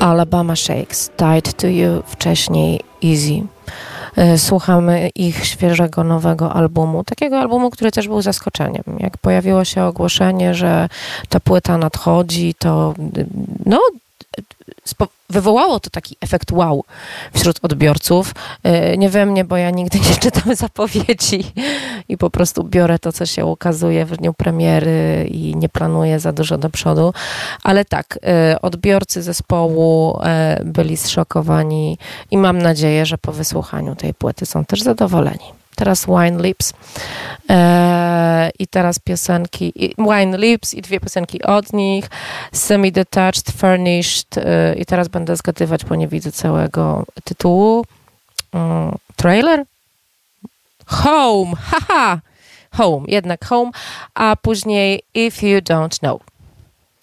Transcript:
Alabama Shakes, Tied to You, wcześniej Easy. Słuchamy ich świeżego, nowego albumu. Takiego albumu, który też był zaskoczeniem. Jak pojawiło się ogłoszenie, że ta płyta nadchodzi, to wywołało to taki efekt wow wśród odbiorców. Nie we mnie, bo ja nigdy nie czytam zapowiedzi i po prostu biorę to, co się ukazuje w dniu premiery i nie planuję za dużo do przodu. Ale tak, odbiorcy zespołu byli zszokowani i mam nadzieję, że po wysłuchaniu tej płyty są też zadowoleni. Teraz Wine Lips i teraz piosenki Wine Lips i 2 piosenki od nich, Semi-Detached, Furnished i teraz będę zgadywać, bo nie widzę całego tytułu. Trailer? Home, haha! Home, jednak Home, a później If You Don't Know.